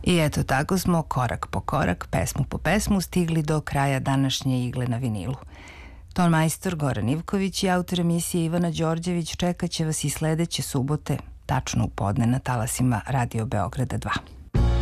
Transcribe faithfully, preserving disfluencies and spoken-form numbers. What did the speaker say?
I eto, tako smo korak po korak, pesmu po pesmu stigli do kraja današnje Igle na vinilu. Ton majstor Goran Ivković i autor emisije Ivana Đorđević čekat će vas i sledeće subote, tačno u podne na talasima Radio Beograda dva.